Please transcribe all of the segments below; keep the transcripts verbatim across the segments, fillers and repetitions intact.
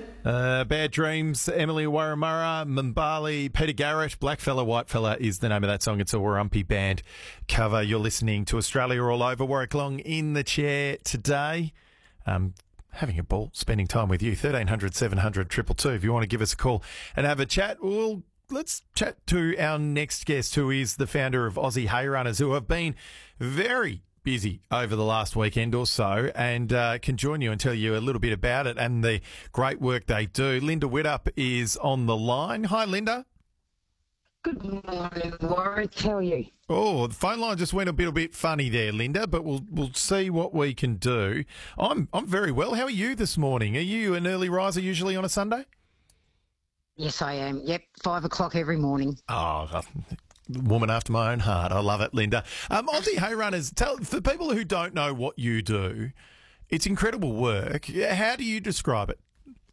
Uh, Bad Dreams, Emily Warramurra, Mbali, Peter Garrett, Blackfella, Whitefella is the name of that song. It's a Warumpi Band cover. You're listening to Australia All Over. Warwick Long in the chair today. Um, having a ball, spending time with you. thirteen hundred, seven hundred, two two two. If you want to give us a call and have a chat, well, let's chat to our next guest, who is the founder of Aussie Hay Runners, who have been very busy over the last weekend or so, and uh, can join you and tell you a little bit about it and the great work they do. Linda Widdop is on the line. Hi, Linda. Good morning, Warwick. How are you? Oh, the phone line just went a bit a bit funny there, Linda, but we'll we'll see what we can do. I'm I'm very well. How are you this morning? Are you an early riser usually on a Sunday? Yes, I am. Yep, five o'clock every morning. Oh, woman after my own heart. I love it, Linda. Um, Aussie Hay Runners, tell, for people who don't know what you do, it's incredible work. How do you describe it?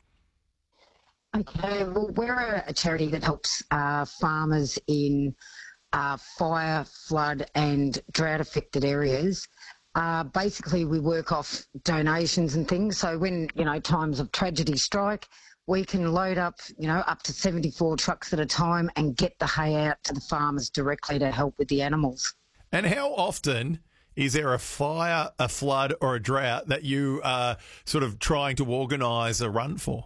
Okay, well, we're a, a charity that helps uh, farmers in uh, fire, flood and drought-affected areas. Uh, basically, we work off donations and things. So when, you know, times of tragedy strike, we can load up, you know, up to seventy-four trucks at a time and get the hay out to the farmers directly to help with the animals. And how often is there a fire, a flood or a drought that you are sort of trying to organise a run for?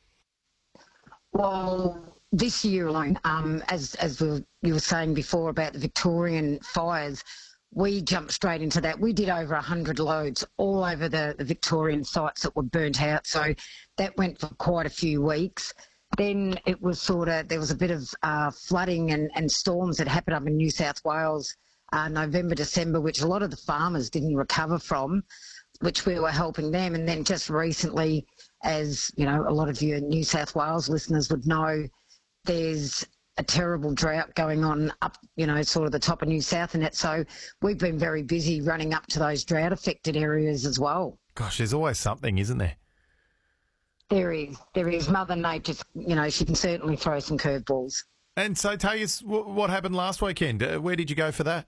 Well, this year alone, um, as, as we, you were saying before about the Victorian fires, we jumped straight into that. We did over one hundred loads all over the, the Victorian sites that were burnt out. So that went for quite a few weeks. Then it was sort of, there was a bit of uh, flooding and, and storms that happened up in New South Wales, uh, November, December, which a lot of the farmers didn't recover from, which we were helping them. And then just recently, as you know, a lot of your New South Wales listeners would know, there's a terrible drought going on up, you know, sort of the top of New South and that. So we've been very busy running up to those drought-affected areas as well. Gosh, there's always something, isn't there? There is. There is. Mother Nature, you know, she can certainly throw some curveballs. And so tell us what happened last weekend. Uh, where did you go for that?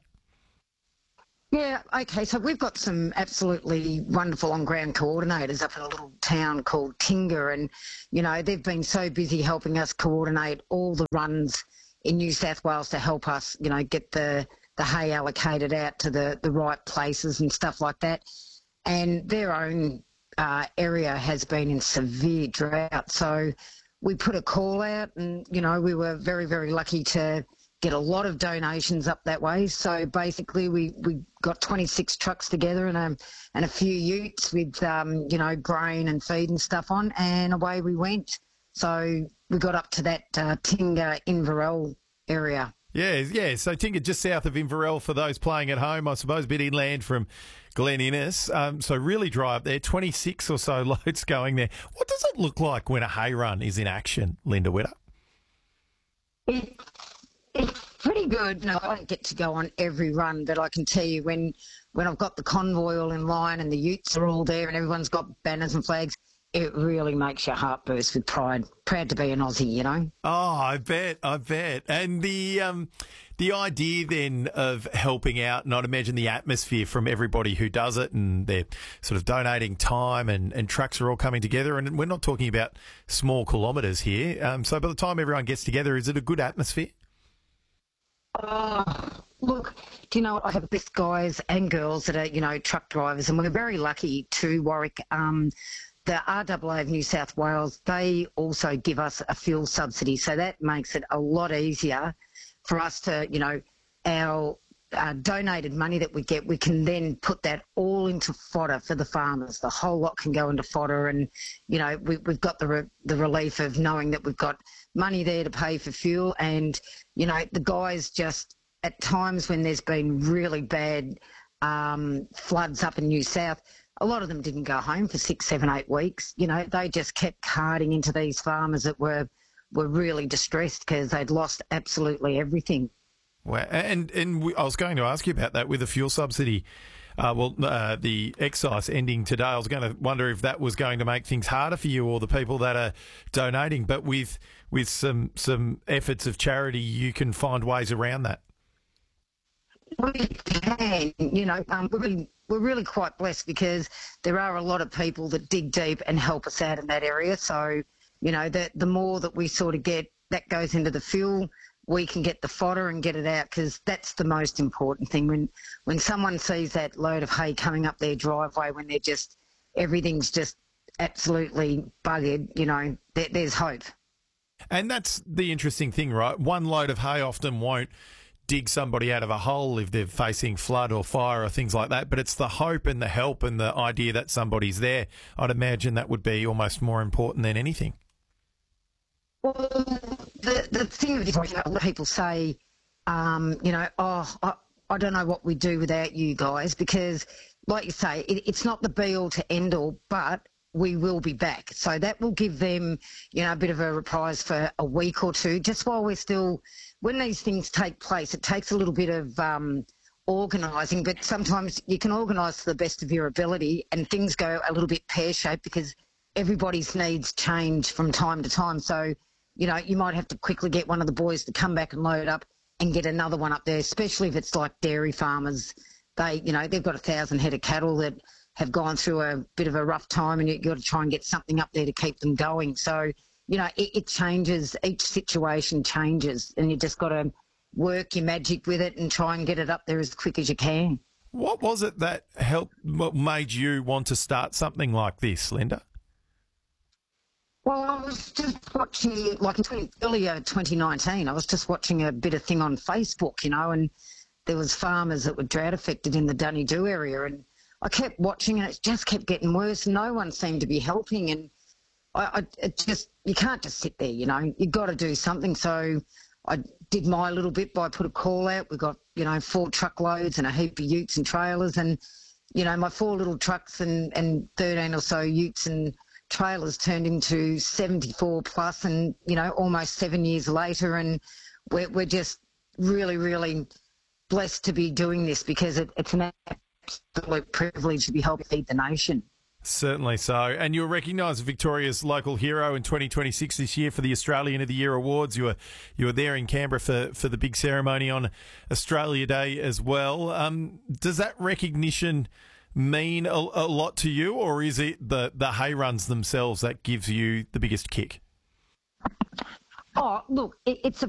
Yeah, okay, so we've got some absolutely wonderful on-ground coordinators up in a little town called Tinga, and, you know, they've been so busy helping us coordinate all the runs in New South Wales to help us, you know, get the, the hay allocated out to the, the right places and stuff like that. And their own uh, area has been in severe drought, so we put a call out and, you know, we were very, very lucky to get a lot of donations up that way. So basically we, we got twenty-six trucks together and a, and a few utes with, um, you know, grain and feed and stuff on, and away we went. So we got up to that uh, Tinga Inverell area. Yeah, yeah. So Tinga just south of Inverell for those playing at home, I suppose, a bit inland from Glen Innes. Um, so really dry up there, twenty-six or so loads going there. What does it look like when a hay run is in action, Linda Widdop? It It's pretty good. No, I don't get to go on every run, but I can tell you when when I've got the convoy all in line and the utes are all there and everyone's got banners and flags, it really makes your heart burst with pride. Proud to be an Aussie, you know. Oh, I bet, I bet. And the um, the idea then of helping out, and I'd imagine the atmosphere from everybody who does it, and they're sort of donating time, and, and trucks are all coming together. And we're not talking about small kilometres here. Um, so by the time everyone gets together, is it a good atmosphere? Oh, look, do you know what? I have best guys and girls that are, you know, truck drivers, and we're very lucky to Warwick. Um, the R A A of New South Wales, they also give us a fuel subsidy, so that makes it a lot easier for us to, you know, our uh, donated money that we get, we can then put that all into fodder for the farmers. The whole lot can go into fodder, and, you know, we, we've got the re- the relief of knowing that we've got money there to pay for fuel. And, you know, the guys just, at times when there's been really bad um, floods up in New South, a lot of them didn't go home for six, seven, eight weeks. You know, they just kept carting into these farmers that were were really distressed because they'd lost absolutely everything. Wow. And and we, I was going to ask you about that with the fuel subsidy. Uh, well, uh, the excise ending today, I was going to wonder if that was going to make things harder for you or the people that are donating. But with with some some efforts of charity, you can find ways around that. We can, you know, um, we're, really, we're really quite blessed because there are a lot of people that dig deep and help us out in that area. So, you know, that the more that we sort of get, that goes into the fuel, we can get the fodder and get it out, because that's the most important thing. When when someone sees that load of hay coming up their driveway, when they're just, everything's just absolutely buggered, you know, there, there's hope. And that's the interesting thing, right? One load of hay often won't dig somebody out of a hole if they're facing flood or fire or things like that, but it's the hope and the help and the idea that somebody's there. I'd imagine that would be almost more important than anything. Well, the, the thing with this, you know, a lot of people say, um, you know, oh, I, I don't know what we'd do without you guys, because, like you say, it, it's not the be-all to end-all, but we will be back. So that will give them, you know, a bit of a reprise for a week or two, just while we're still, when these things take place, it takes a little bit of um, organising, but sometimes you can organise to the best of your ability and things go a little bit pear-shaped because everybody's needs change from time to time. So, you know, you might have to quickly get one of the boys to come back and load up and get another one up there, especially if it's like dairy farmers. They, you know, they've got a thousand head of cattle that have gone through a bit of a rough time, and you've got to try and get something up there to keep them going. So, you know, it, it changes, each situation changes, and you just got to work your magic with it and try and get it up there as quick as you can. What was it that helped, what made you want to start something like this, Linda? Well, I was just watching, like in twenty, earlier twenty nineteen, I was just watching a bit of thing on Facebook, you know, and there was farmers that were drought affected in the Dunedoo area, and I kept watching and it just kept getting worse. No one seemed to be helping, and I, I it just, you can't just sit there, you know, you've got to do something. So I did my little bit by put a call out. We got, you know, four truckloads and a heap of utes and trailers, and, you know, my four little trucks and, and thirteen or so utes and trailers turned into seventy-four plus, and, you know, almost seven years later, and we're, we're just really, really blessed to be doing this, because it, it's an absolute privilege to be helping feed the nation. Certainly so. And you're recognised as Victoria's local hero in twenty twenty-six this year for the Australian of the Year Awards. You were you were there in Canberra for, for the big ceremony on Australia Day as well. Um, does that recognition mean a, a lot to you, or is it the, the hay runs themselves that gives you the biggest kick? Oh, look, it, it's a